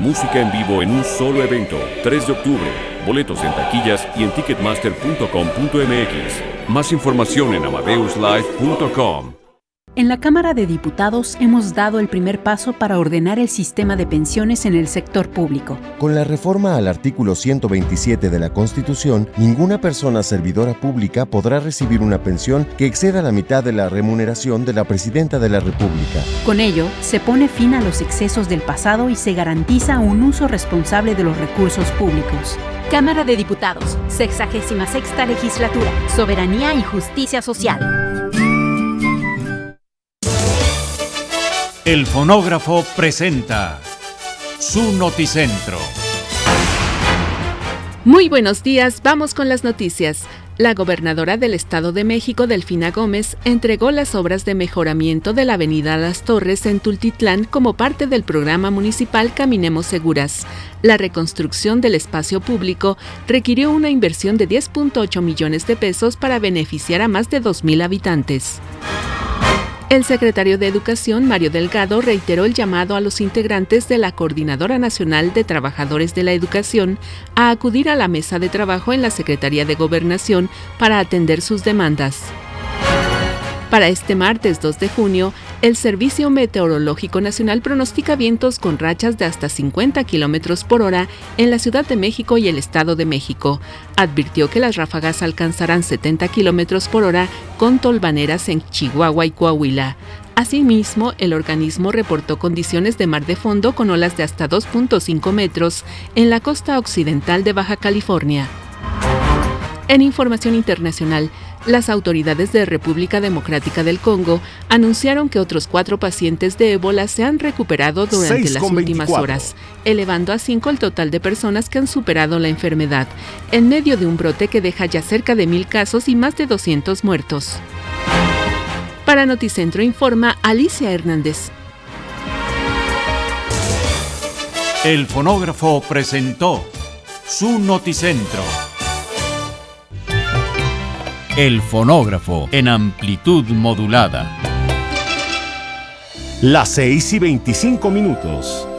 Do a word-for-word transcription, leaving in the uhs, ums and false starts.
música en vivo en un solo evento, tres de octubre. Boletos en taquillas y en ticketmaster punto com punto m x. Más información en amadeus live punto com. En la Cámara de Diputados hemos dado el primer paso para ordenar el sistema de pensiones en el sector público. Con la reforma al artículo ciento veintisiete de la Constitución, ninguna persona servidora pública podrá recibir una pensión que exceda la mitad de la remuneración de la Presidenta de la República. Con ello, se pone fin a los excesos del pasado y se garantiza un uso responsable de los recursos públicos. Cámara de Diputados, sexagésima sexta legislatura, Soberanía y Justicia Social. El Fonógrafo presenta su Noticentro. Muy buenos días, vamos con las noticias. La gobernadora del Estado de México, Delfina Gómez, entregó las obras de mejoramiento de la avenida Las Torres en Tultitlán como parte del programa municipal Caminemos Seguras. La reconstrucción del espacio público requirió una inversión de diez punto ocho millones de pesos para beneficiar a más de dos mil habitantes. El secretario de Educación, Mario Delgado, reiteró el llamado a los integrantes de la Coordinadora Nacional de Trabajadores de la Educación a acudir a la mesa de trabajo en la Secretaría de Gobernación para atender sus demandas. Para este martes dos de junio, el Servicio Meteorológico Nacional pronostica vientos con rachas de hasta cincuenta kilómetros por hora en la Ciudad de México y el Estado de México. Advirtió que las ráfagas alcanzarán setenta kilómetros por hora con tolvaneras en Chihuahua y Coahuila. Asimismo, el organismo reportó condiciones de mar de fondo con olas de hasta dos punto cinco metros en la costa occidental de Baja California. En información internacional, las autoridades de República Democrática del Congo anunciaron que otros cuatro pacientes de ébola se han recuperado durante las últimas horas, elevando a cinco el total de personas que han superado la enfermedad, en medio de un brote que deja ya cerca de mil casos y más de doscientos muertos. Para Noticentro informa Alicia Hernández. El Fonógrafo presentó su Noticentro. El Fonógrafo en amplitud modulada. Las seis y veinticinco minutos.